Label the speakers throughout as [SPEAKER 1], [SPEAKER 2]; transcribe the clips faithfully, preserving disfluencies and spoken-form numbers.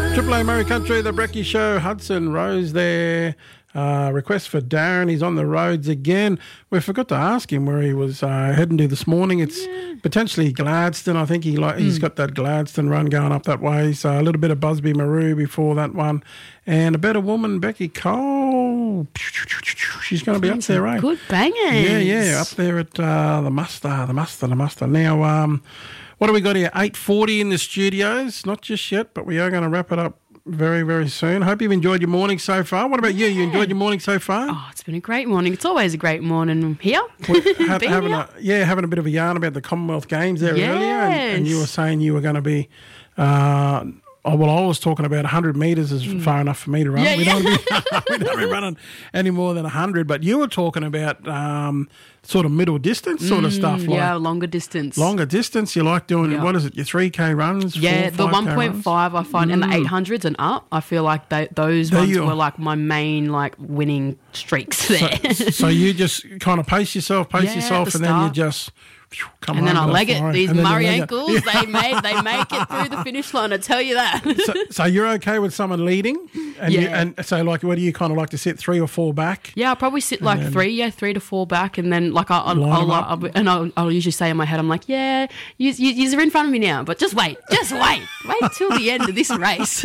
[SPEAKER 1] Triple A Murray Country, the Brekkie Show. Hudson Rose there. Uh, request for Darren. He's on the roads again. We forgot to ask him where he was uh, heading to this morning. It's yeah. potentially Gladstone. I think he like mm. he's got that Gladstone run going up that way. So a little bit of Busby Maru before that one. And a better woman, Becky Cole. She's going to be up there, eh?
[SPEAKER 2] Good bangers.
[SPEAKER 1] Yeah, yeah, up there at uh, the muster, the muster, the muster. Now, um, what do we got here? eight forty in the studios. Not just yet, but we are going to wrap it up very, very soon. Hope you've enjoyed your morning so far. What about yeah. you? You enjoyed your morning so far?
[SPEAKER 2] Oh, it's been a great morning. It's always a great morning here.
[SPEAKER 1] Well, ha- having here. A, yeah, having a bit of a yarn about the Commonwealth Games there
[SPEAKER 2] yes.
[SPEAKER 1] earlier, and, and you were saying you were going to be. Uh, Oh, well, I was talking about one hundred metres is mm. far enough for me to run.
[SPEAKER 2] Yeah,
[SPEAKER 1] we,
[SPEAKER 2] yeah.
[SPEAKER 1] Don't be, we don't be running any more than one hundred. But you were talking about um, sort of middle distance sort of
[SPEAKER 2] mm,
[SPEAKER 1] stuff. Like
[SPEAKER 2] yeah, longer distance.
[SPEAKER 1] Longer distance. You like doing,
[SPEAKER 2] yeah.
[SPEAKER 1] what is it, your three K runs?
[SPEAKER 2] Yeah,
[SPEAKER 1] four,
[SPEAKER 2] the one point five I find, mm. and the eight hundreds and up, I feel like they, those there ones were like my main like winning streaks there.
[SPEAKER 1] So, so you just kind of pace yourself, pace
[SPEAKER 2] yeah,
[SPEAKER 1] yourself,
[SPEAKER 2] the
[SPEAKER 1] and then you just... Come
[SPEAKER 2] and then I leg it. These Murray ankles,
[SPEAKER 1] yeah.
[SPEAKER 2] they make they make it through the finish line. I tell you that.
[SPEAKER 1] so, so you're okay with someone leading, and
[SPEAKER 2] yeah.
[SPEAKER 1] you, and so like, what do you kind of like to sit three or four back?
[SPEAKER 2] Yeah, I'll probably sit like then, three, yeah, three to four back, and then like I'll, I'll, I'll, I'll, I'll and I'll, I'll usually say in my head, I'm like, yeah, you, you, you're in front of me now, but just wait, just wait, wait till the end of this race.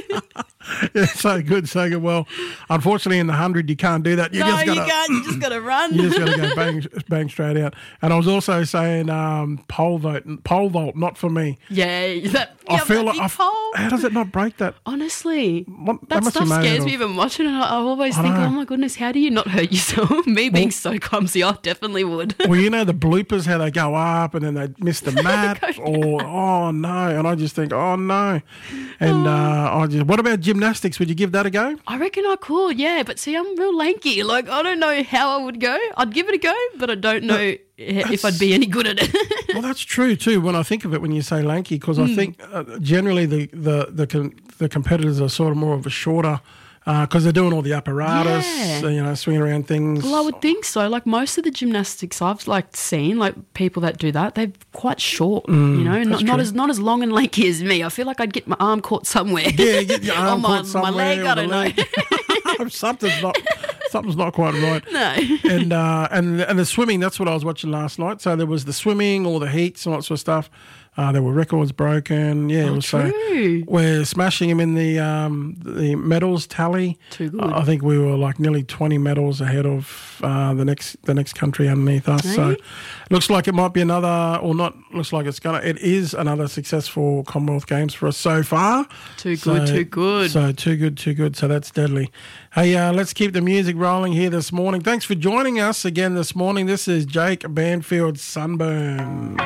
[SPEAKER 1] Yeah, so good, so good. Well, unfortunately, in the hundred, you can't do that. You
[SPEAKER 2] no,
[SPEAKER 1] just gotta,
[SPEAKER 2] you can't. You just got to run.
[SPEAKER 1] You just got to go bang, bang straight out. And I was also saying um, pole vault, pole vault, not for me.
[SPEAKER 2] Yeah, that.
[SPEAKER 1] I
[SPEAKER 2] yeah,
[SPEAKER 1] feel like
[SPEAKER 2] I,
[SPEAKER 1] how does it not break that?
[SPEAKER 2] Honestly,
[SPEAKER 1] what,
[SPEAKER 2] that, that stuff scares me even watching it. I, I always I think, know. oh my goodness, how do you not hurt yourself? me being well, so clumsy, I definitely would.
[SPEAKER 1] Well, you know the bloopers, how they go up and then they miss the mat, or oh no, and I just think, oh no, and oh. Uh, I just. What about gymnastics? Would you give that a go?
[SPEAKER 2] I reckon I could, yeah, but see, I'm real lanky. Like, I don't know how I would go. I'd give it a go, but I don't know no, if I'd be any good at it.
[SPEAKER 1] Well, that's true too. When I think of it, when you say lanky, because mm. I think uh, generally the the the, con- the competitors are sort of more of a shorter. Because uh, they're doing all the apparatus,
[SPEAKER 2] yeah.
[SPEAKER 1] you know, swinging around things.
[SPEAKER 2] Well, I would think so. Like most of the gymnastics I've like seen, like people that do that, they're quite short. Mm, you know, not, not as not as long and lanky as me. I feel like I'd get my arm caught somewhere.
[SPEAKER 1] Yeah, get your arm
[SPEAKER 2] my,
[SPEAKER 1] caught somewhere.
[SPEAKER 2] My leg, I don't
[SPEAKER 1] know. something's not something's not quite right.
[SPEAKER 2] No.
[SPEAKER 1] And uh, and and the swimming. That's what I was watching last night. So there was the swimming, all the heats, and all that sort of stuff. Uh, there were records broken. Yeah,
[SPEAKER 2] oh,
[SPEAKER 1] it was
[SPEAKER 2] true.
[SPEAKER 1] So we're smashing him in the um, the medals tally.
[SPEAKER 2] Too good.
[SPEAKER 1] Uh, I think we were like nearly twenty medals ahead of uh, the next the next country underneath us. Hey? So looks like it might be another, or not. Looks like it's gonna. It is another successful Commonwealth Games for us so far.
[SPEAKER 2] Too good,
[SPEAKER 1] so,
[SPEAKER 2] too good.
[SPEAKER 1] So too good, too good. So that's deadly. Hey, uh, let's keep the music rolling here this morning. Thanks for joining us again this morning. This is Jake Banfield Sunburn.